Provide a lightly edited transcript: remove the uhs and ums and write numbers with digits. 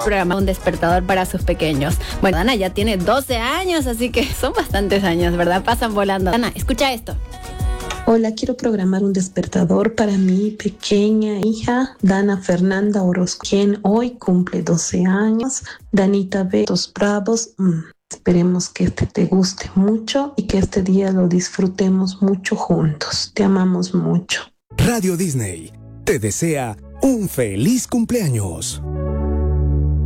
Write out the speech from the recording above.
programa Un Despertador para sus pequeños. Bueno, Dana ya tiene 12 años, así que son bastantes años, ¿verdad? Pasan volando. Dana, escucha esto. Hola, quiero programar un despertador para mi pequeña hija, Dana Fernanda Orozco, quien hoy cumple 12 años. Danita, ve los bravos. Esperemos que te guste mucho y que este día lo disfrutemos mucho juntos. Te amamos mucho. Radio Disney te desea un feliz cumpleaños.